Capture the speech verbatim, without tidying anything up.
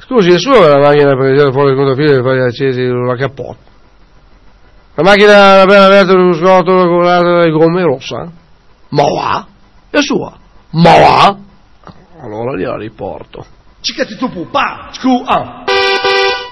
Scusi, è sua la macchina per tirare fuori il contafilo e fare accesi la cappotta? La macchina appena aperta sullo scotolo colata dalle gomme rossa? Ma va? È sua? Ma va? Allora gliela riporto. Cicati tu pupa! Scu, ah.